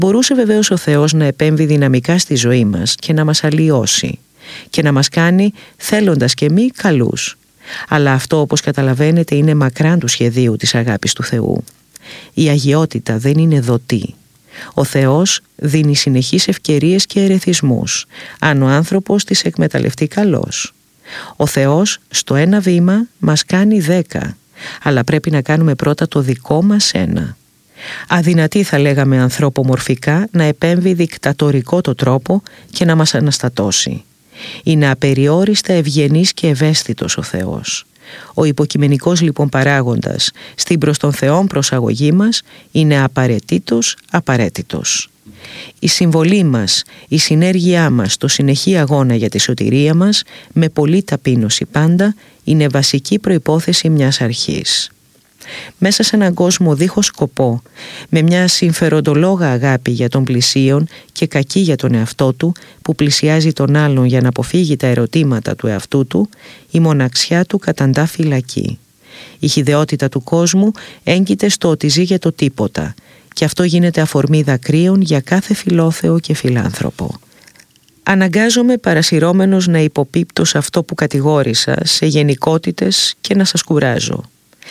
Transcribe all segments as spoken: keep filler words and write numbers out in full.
Μπορούσε βεβαίως ο Θεός να επέμβει δυναμικά στη ζωή μας και να μας αλλοιώσει και να μας κάνει θέλοντας και μη καλούς. Αλλά αυτό, όπως καταλαβαίνετε, είναι μακράν του σχεδίου της αγάπης του Θεού. Η αγιότητα δεν είναι δοτή. Ο Θεός δίνει συνεχείς ευκαιρίες και ερεθισμούς, αν ο άνθρωπος τις εκμεταλλευτεί καλώς. Ο Θεός στο ένα βήμα μας κάνει δέκα, αλλά πρέπει να κάνουμε πρώτα το δικό μας ένα. Αδυνατή, θα λέγαμε ανθρωπομορφικά, να επέμβει δικτατορικό το τρόπο και να μας αναστατώσει. Είναι απεριόριστα ευγενής και ευαίσθητος ο Θεός. Ο υποκειμενικός λοιπόν παράγοντας στην προς τον Θεόν προσαγωγή μας είναι απαραίτητος απαραίτητος. Η συμβολή μας, η συνέργειά μας στο συνεχή αγώνα για τη σωτηρία μας, με πολλή ταπείνωση πάντα, είναι βασική προϋπόθεση μιας αρχής. Μέσα σε έναν κόσμο δίχως σκοπό, με μια συμφεροντολόγα αγάπη για τον πλησίον και κακή για τον εαυτό του, που πλησιάζει τον άλλον για να αποφύγει τα ερωτήματα του εαυτού του, η μοναξιά του καταντά φυλακή. Η χυδαιότητα του κόσμου έγκυται στο ότι ζει για το τίποτα, και αυτό γίνεται αφορμή δακρύων για κάθε φιλόθεο και φιλάνθρωπο. Αναγκάζομαι παρασυρώμενος να υποπίπτω σε αυτό που κατηγόρησα, σε γενικότητες, και να σας κουράζω.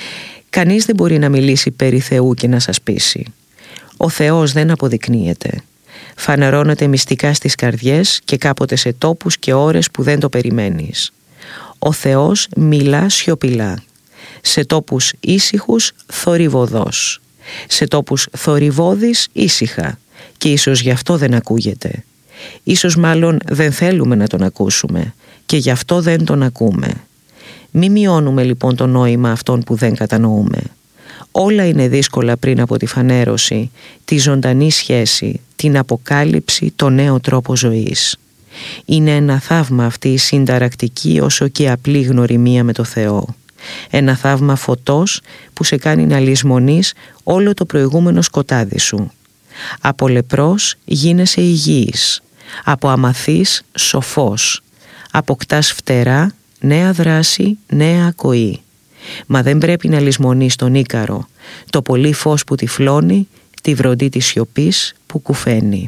Κανείς δεν μπορεί να μιλήσει περί Θεού και να σας πείσει. Ο Θεός δεν αποδεικνύεται. Φανερώνεται μυστικά στις καρδιές και κάποτε σε τόπους και ώρες που δεν το περιμένεις. Ο Θεός μιλά σιωπηλά. Σε τόπους ήσυχους θορυβωδός. Σε τόπους θορυβώδης ήσυχα. Και ίσως γι' αυτό δεν ακούγεται. Ίσως μάλλον δεν θέλουμε να τον ακούσουμε και γι' αυτό δεν τον ακούμε. Μη μειώνουμε λοιπόν το νόημα αυτών που δεν κατανοούμε. Όλα είναι δύσκολα πριν από τη φανέρωση, τη ζωντανή σχέση, την αποκάλυψη, το νέο τρόπο ζωής. Είναι ένα θαύμα αυτή η συνταρακτική όσο και απλή γνωριμία με το Θεό. Ένα θαύμα φωτός που σε κάνει να λησμονείς όλο το προηγούμενο σκοτάδι σου. Από λεπρός γίνεσαι υγιής, από αμαθής σοφός, αποκτάς φτερά, νέα δράση, νέα ακοή. Μα δεν πρέπει να λησμονείς τον Ίκαρο, το πολύ φως που τυφλώνει, τη βροντή της σιωπής που κουφαίνει.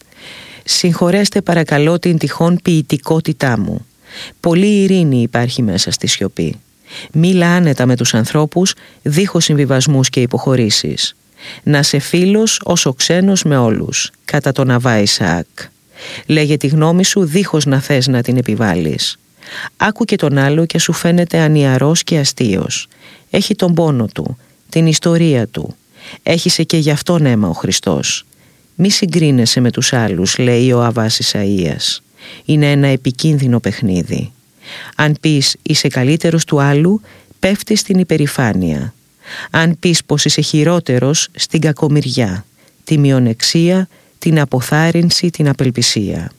Συγχωρέστε παρακαλώ την τυχόν ποιητικότητά μου. Πολύ ειρήνη υπάρχει μέσα στη σιωπή. Μίλα άνετα με τους ανθρώπους, δίχως συμβιβασμούς και υποχωρήσεις. Να σε φίλος όσο ξένος με όλους, κατά τον Αβά Ισαάκ. Λέγε τη γνώμη σου δίχως να θες να την επιβάλλεις. Άκου και τον άλλο και σου φαίνεται ανιαρός και αστείος. Έχει τον πόνο του, την ιστορία του. Έχισε και γι' αυτόν αίμα ο Χριστός. Μη συγκρίνεσαι με τους άλλους, λέει ο Αβάς Ισαΐας. Είναι ένα επικίνδυνο παιχνίδι. Αν πεις είσαι καλύτερος του άλλου, πέφτεις στην υπερηφάνεια. Αν πεις πως είσαι χειρότερος, στην κακομοιριά, τη μειονεξία, την αποθάρρυνση, την απελπισία.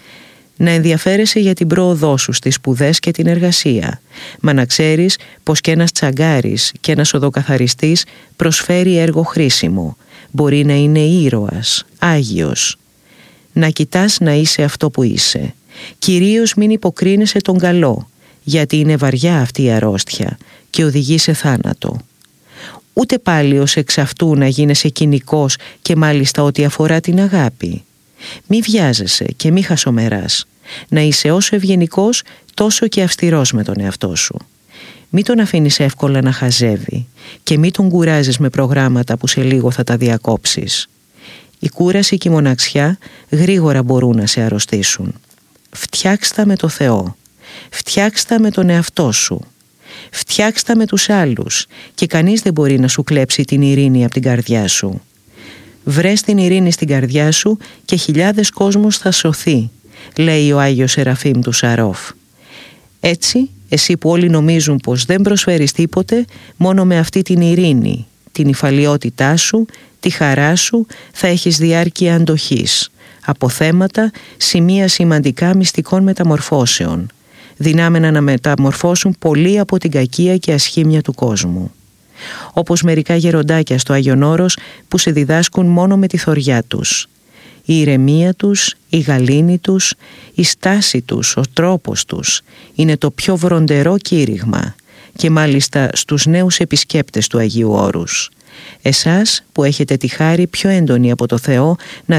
Να ενδιαφέρεσαι για την πρόοδό σου στις σπουδές και την εργασία, μα να ξέρεις πως και ένας τσαγκάρης και ένας οδοκαθαριστής προσφέρει έργο χρήσιμο, μπορεί να είναι ήρωας, άγιος. Να κοιτάς να είσαι αυτό που είσαι. Κυρίως μην υποκρίνεσαι τον καλό, γιατί είναι βαριά αυτή η αρρώστια και οδηγεί σε θάνατο. Ούτε πάλι ως εξ αυτού να γίνεσαι κοινικός και μάλιστα ό,τι αφορά την αγάπη. Μη βιάζεσαι και μη χασομεράς. Να είσαι όσο ευγενικός, τόσο και αυστηρός με τον εαυτό σου. Μη τον αφήνεις εύκολα να χαζεύει και μη τον κουράζεις με προγράμματα που σε λίγο θα τα διακόψεις. Η κούραση και η μοναξιά γρήγορα μπορούν να σε αρρωστήσουν. Φτιάξτα με το Θεό. Φτιάξτα με τον εαυτό σου. Φτιάξτα με τους άλλους και κανείς δεν μπορεί να σου κλέψει την ειρήνη από την καρδιά σου. Βρες την ειρήνη στην καρδιά σου και χιλιάδες κόσμος θα σωθεί, λέει ο Άγιος Σεραφείμ του Σαρόφ. Έτσι, εσύ που όλοι νομίζουν πως δεν προσφέρεις τίποτε, μόνο με αυτή την ειρήνη, την υφαλιότητά σου, τη χαρά σου, θα έχεις διάρκεια αντοχής, από θέματα, σημεία σημαντικά μυστικών μεταμορφώσεων, δυνάμενα να μεταμορφώσουν πολύ από την κακία και ασχήμια του κόσμου. Όπως μερικά γεροντάκια στο Άγιον Όρος που σε διδάσκουν μόνο με τη θωριά τους. Η ηρεμία τους, η γαλήνη τους, η στάση τους, ο τρόπος τους είναι το πιο βροντερό κήρυγμα και μάλιστα στους νέους επισκέπτες του Αγίου Όρους. Εσάς που έχετε τη χάρη πιο έντονη από το Θεό να